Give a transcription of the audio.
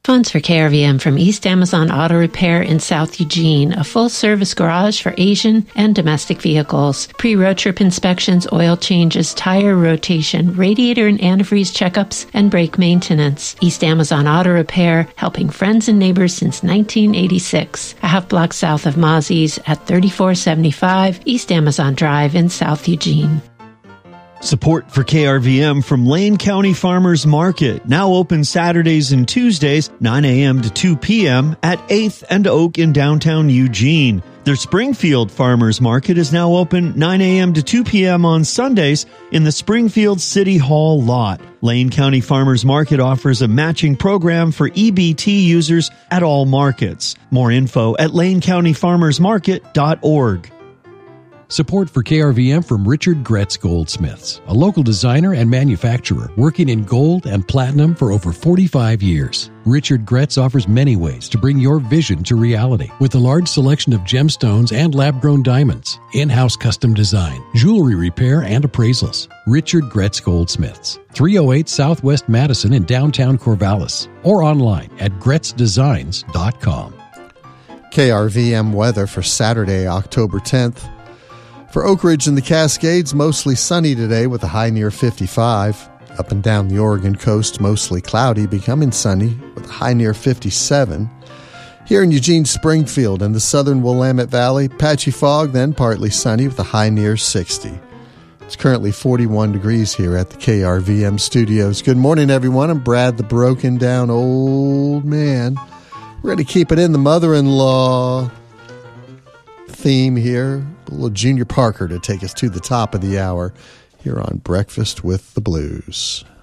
Funds for KRVM from East Amazon Auto Repair in South Eugene, a full-service garage for Asian and domestic vehicles. Pre-road trip inspections, oil changes, tire rotation, radiator and antifreeze checkups, and brake maintenance. East Amazon Auto Repair, helping friends and neighbors since 1986. A half block south of Mozzie's at 3475 East Amazon Drive in South Eugene. Support for KRVM from Lane County Farmers Market, now open Saturdays and Tuesdays, 9 a.m. to 2 p.m. at 8th and Oak in downtown Eugene. Their Springfield Farmers Market is now open 9 a.m. to 2 p.m. on Sundays in the Springfield City Hall lot. Lane County Farmers Market offers a matching program for EBT users at all markets. More info at lanecountyfarmersmarket.org. Support for KRVM from Richard Gretz Goldsmiths, a local designer and manufacturer working in gold and platinum for over 45 years. Richard Gretz offers many ways to bring your vision to reality with a large selection of gemstones and lab-grown diamonds, in-house custom design, jewelry repair, and appraisals. Richard Gretz Goldsmiths, 308 Southwest Madison in downtown Corvallis, or online at gretzdesigns.com. KRVM weather for Saturday, October 10th. For Oak Ridge and the Cascades, mostly sunny today with a high near 55. Up and down the Oregon coast, mostly cloudy, becoming sunny with a high near 57. Here in Eugene, Springfield, and the southern Willamette Valley, patchy fog, then partly sunny with a high near 60. It's currently 41 degrees here at the KRVM studios. Good morning, everyone. I'm Brad, the broken down old man. We're going to keep it in the mother-in-law theme here. A little Junior Parker to take us to the top of the hour here on Breakfast with the Blues.